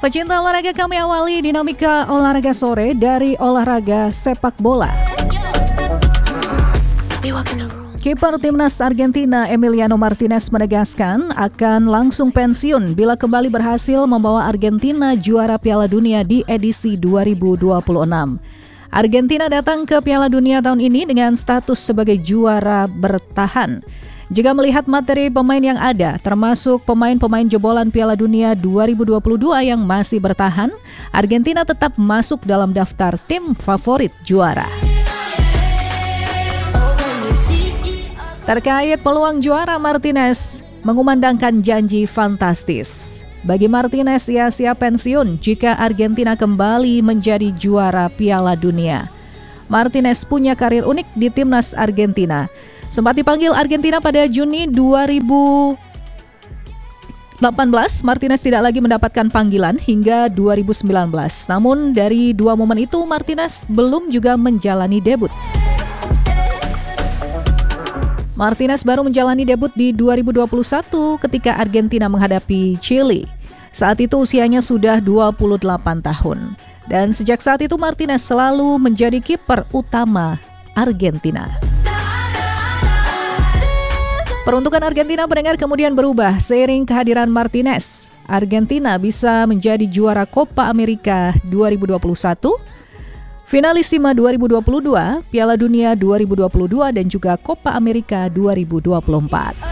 Pecinta olahraga, kami awali dinamika olahraga sore dari olahraga sepak bola. Kiper timnas Argentina Emiliano Martinez menegaskan akan langsung pensiun bila kembali berhasil membawa Argentina juara Piala Dunia di edisi 2026. Argentina datang ke Piala Dunia tahun ini dengan status sebagai juara bertahan. Jika melihat materi pemain yang ada, termasuk pemain-pemain jebolan Piala Dunia 2022 yang masih bertahan, Argentina tetap masuk dalam daftar tim favorit juara. Terkait peluang juara, Martinez mengumandangkan janji fantastis. Bagi Martinez, ia siap pensiun jika Argentina kembali menjadi juara Piala Dunia. Martinez punya karir unik di timnas Argentina. Sempat dipanggil Argentina pada Juni 2018, Martinez tidak lagi mendapatkan panggilan hingga 2019. Namun dari dua momen itu, Martinez belum juga menjalani debut. Martinez baru menjalani debut di 2021 ketika Argentina menghadapi Chili. Saat itu usianya sudah 28 tahun. Dan sejak saat itu Martinez selalu menjadi kiper utama Argentina. Peruntukan Argentina pendengar kemudian berubah seiring kehadiran Martinez. Argentina bisa menjadi juara Copa America 2021, Finalissima 2022, Piala Dunia 2022 dan juga Copa America 2024.